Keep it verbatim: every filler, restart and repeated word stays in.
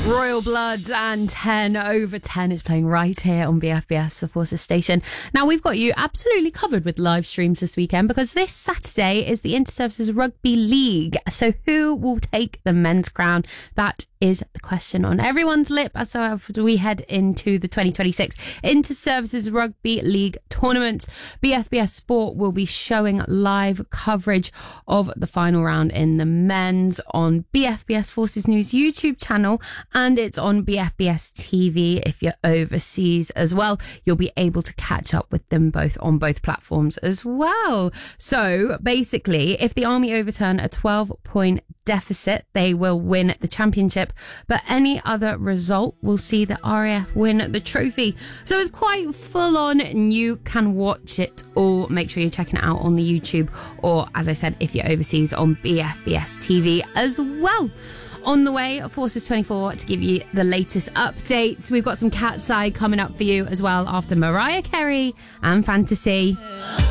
Royal Blood and ten over ten is playing right here on B F B S, the Forces station. Now, we've got you absolutely covered with live streams this weekend because this Saturday is the Inter-Services Rugby League. So who will take the men's crown? That is the question on everyone's lip as we head into the twenty twenty-six Inter-Services Rugby League tournament. B F B S Sport will be showing live coverage of the final round in the men's on B F B S Forces News YouTube channel, and it's on B F B S T V if you're overseas as well. You'll be able to catch up with them both on both platforms as well. So basically, if the Army overturn a twelve point deficit, they will win the championship, but any other result will see the R A F win the trophy. So it's quite full on, and you can watch it all. Make sure you're checking it out on the YouTube, or as I said, if you're overseas, on B F B S T V as well. On the way, Forces twenty-four to give you the latest updates. We've got some Cat's Eye coming up for you as well after Mariah Carey and Fantasy.